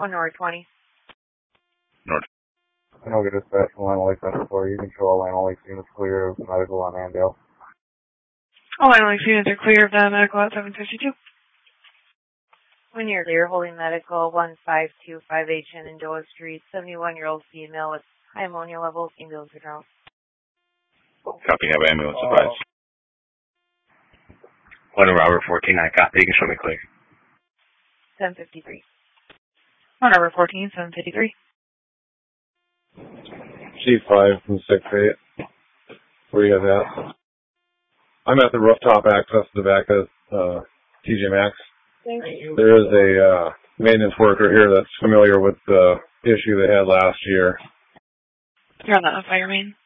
1 North 20. North. I'll get dispatch from Lionel Lake Center for you. Control Lionel Lake units clear of medical on Andale. All Lionel Lake units are clear of the medical at 752. When you're clear, holding medical 1525 Shenandoah Street, 71-year-old female with high ammonia levels, ambulance around. Copy, have ambulance advised. 1 Robert 14, I copy. You can show me clear. 753. 1 Robert 14, 753. G5 from 6-8. Where you guys at? I'm at the rooftop access to the back of TJ Maxx. Thank you. There is a maintenance worker here that's familiar with the issue they had last year. You're on the fire main.